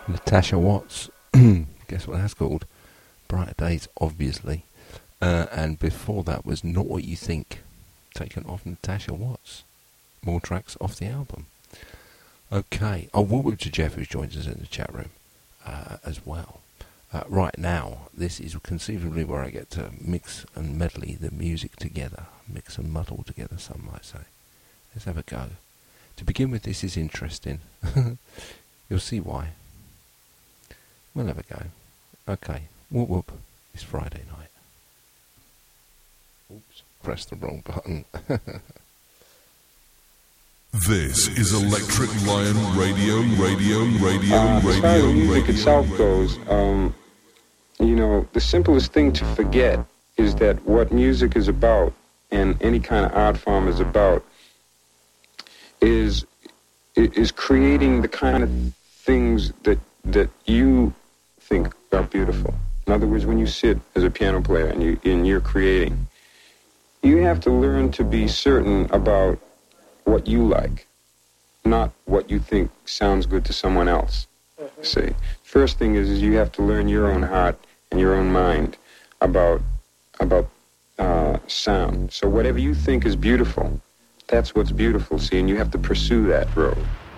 Natasha Watts. Guess what that's called? Brighter Days, obviously. And before that was Not What You Think, taken off Natasha Watts. More tracks off the album. Okay. Oh, welcome to Jeff, who joins us in the chat room as well. Right now, this is conceivably where I get to mix and medley the music together. Mix and muddle together, some might say. Let's have a go. To begin with, this is interesting. You'll see why. We'll have a go. Okay. Whoop whoop. It's Friday night. Oops. Pressed the wrong button. This is Electric Lion Radio. As far as music itself goes, you know, the simplest thing to forget is that what music is about, and any kind of art form is about, is creating the kind of things that you think are beautiful. In other words, when you sit as a piano player and you're creating, you have to learn to be certain about what you like, not what you think sounds good to someone else. See, first thing is you have to learn your own heart and your own mind about sound. So whatever you think is beautiful, that's what's beautiful. See, and you have to pursue that road.